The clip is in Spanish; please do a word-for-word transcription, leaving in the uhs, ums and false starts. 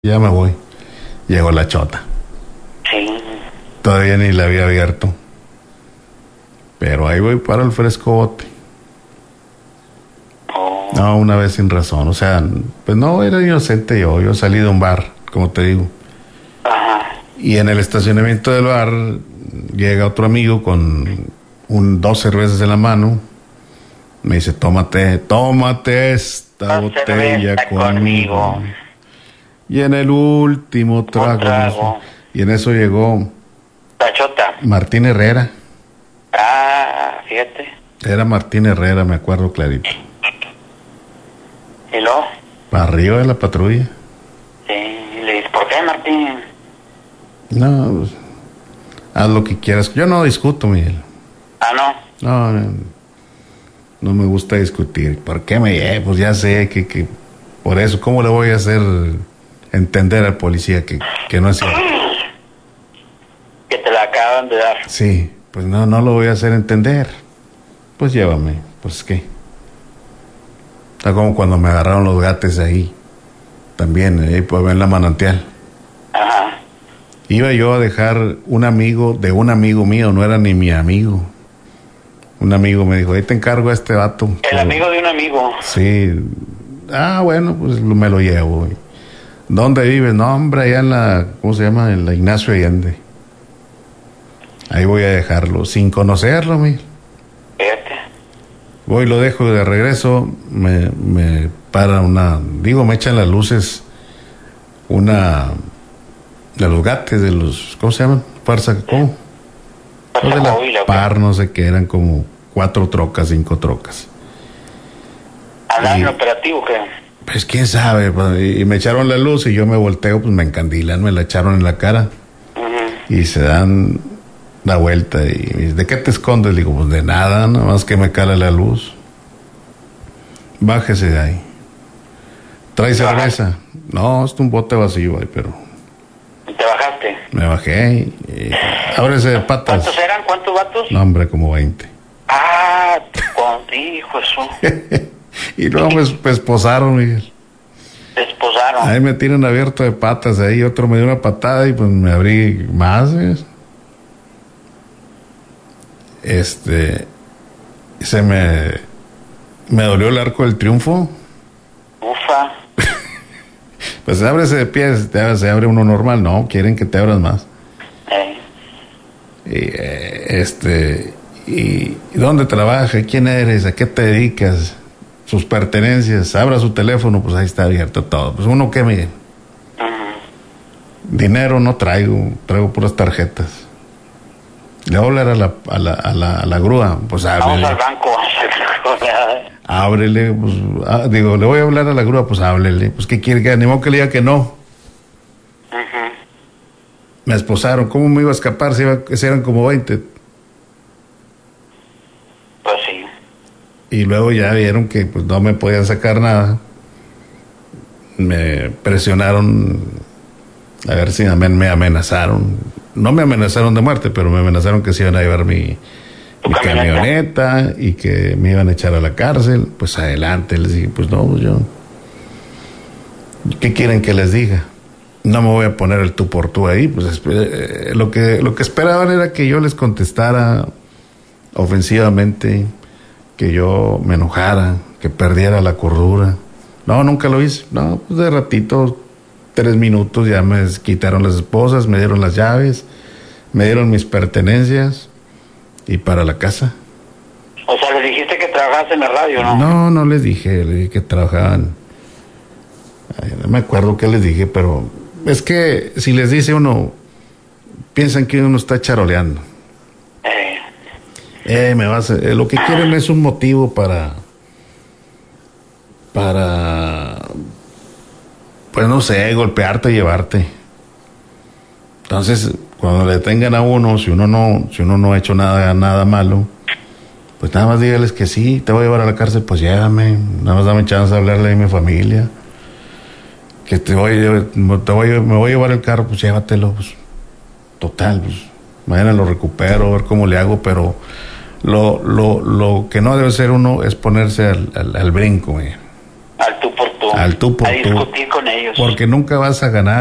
Ya me voy. Llegó la chota. Sí. Todavía ni la había abierto. Pero ahí voy para el frescote. Oh. No, una vez sin razón. O sea, pues no, era inocente yo. Yo salí de un bar, como te digo. Ajá. Y en el estacionamiento del bar llega otro amigo con un, dos cervezas en la mano. Me dice, tómate, tómate esta Una botella cerveza conmigo. conmigo. Y en el último trago, trago. y en eso llegó La chota. Martín Herrera. Ah, fíjate. Era Martín Herrera, me acuerdo clarito. ¿Y luego? Para arriba de la patrulla. Sí. Y le dices, ¿por qué, Martín? No, pues, haz lo que quieras. Yo no discuto, Miguel. Ah, no. No, no, no me gusta discutir. ¿Por qué me lleve? Pues ya sé que, que por eso, ¿cómo le voy a hacer entender al policía que, que no es cierto? Que te la acaban de dar. Sí, pues no, no lo voy a hacer entender. Pues llévame, pues qué. Está como cuando me agarraron los gatos ahí. También, ahí pues en la manantial. Ajá. Iba yo a dejar un amigo de un amigo mío, no era ni mi amigo. Un amigo me dijo, ahí te encargo a este vato. El Pero, amigo de un amigo. sí. Ah, bueno, pues me lo llevo. ¿Dónde vives? No, hombre, allá en la, ¿cómo se llama? En la Ignacio Allende. Ahí voy a dejarlo, sin conocerlo, Miguel. Fíjate. Voy, lo dejo de regreso, me, me para una, digo, me echan las luces una de los gatos, de los, ¿cómo se llaman? Fuerza, ¿cómo? Los de la par, no sé qué, eran como cuatro trocas, cinco trocas. ¿Andan Y- en operativo qué? Pues quién sabe, pues, y me echaron la luz y yo me volteo, pues me encandilan, me la echaron en la cara Ujú. y se dan la vuelta y me dice, ¿de qué te escondes? Le digo, pues de nada, nada más que me cala la luz. Bájese de ahí. ¿Trae cerveza? No, es un bote vacío ahí, pero ¿Y te bajaste? me bajé y, y ábrese de patas. ¿Cuántos eran? ¿Cuántos vatos? No, hombre, como veinte. Ah, con... hijo eso. Y luego me, me esposaron, Miguel. Te esposaron. Ahí me tiran abierto de patas, ahí otro me dio una patada y pues me abrí más, ¿ves? Este, se me, me dolió el arco del triunfo. Ufa. Pues ábrese de pies, te- se abre uno normal, no, quieren que te abras más. Eh. Y, eh, este, y, ¿y dónde trabaja? ¿Quién eres? ¿A qué te dedicas? Sus pertenencias, abra su teléfono, pues ahí está abierto todo. Pues uno que me... Ujú. Dinero no traigo, traigo puras tarjetas. Le voy a hablar a la, a la, a la, a la grúa, pues Vamos háblele. al banco. Ábrele, pues, ah, digo, le voy a hablar a la grúa, pues háblele. Pues, ¿qué quiere que animó que le diga que no? Ujú. Me esposaron, ¿cómo me iba a escapar si, iba, si eran como veinte? Pues sí. Y luego ya vieron que pues no me podían sacar nada. Me presionaron, a ver si me, me amenazaron. No me amenazaron de muerte, pero me amenazaron que se iban a llevar mi, ¿Tu mi camioneta? camioneta y que me iban a echar a la cárcel. Pues adelante, les dije, pues no, pues yo... ¿Qué quieren que les diga? No me voy a poner el tú por tú ahí. Pues eh, lo que, lo que esperaban era que yo les contestara ofensivamente, que yo me enojara, que perdiera la cordura. No, nunca lo hice. No, pues de ratito, tres minutos, ya me quitaron las esposas, me dieron las llaves, me dieron mis pertenencias y para la casa. O sea, le dijiste que trabajaste en la radio, ¿no? No, no les dije, les dije que trabajaban. Ay, no me acuerdo qué les dije, pero es que si les dice uno, piensan que uno está charoleando. Eh. Eh, me vas a- eh, lo que quieren es un motivo para, para, pues no sé, golpearte, llevarte. Entonces, cuando le detengan a uno, si uno no, si uno no ha hecho nada, nada malo, pues nada más dígales que sí, te voy a llevar a la cárcel, pues llévame, nada más dame chance de hablarle a mi familia, que te voy, a- te voy, a- me voy a llevar el carro, pues llévatelo, pues, total, pues, mañana lo recupero, a ver cómo le hago, pero lo, lo, lo que no debe ser uno es ponerse al, al, al brinco, güey. Al tú por tú. tú, al tú por a tú, discutir con ellos. porque nunca vas a ganar.